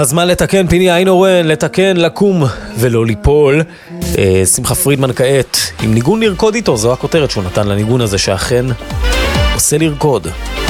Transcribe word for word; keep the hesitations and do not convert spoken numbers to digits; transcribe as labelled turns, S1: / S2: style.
S1: הזמן לתקן, פיני איינורן, לתקן, לקום ולא ליפול. אה, שמחה פרידמן כעת עם ניגון לרקוד איתו, זו הכותרת שהוא נתן לניגון הזה שאכן עושה לרקוד.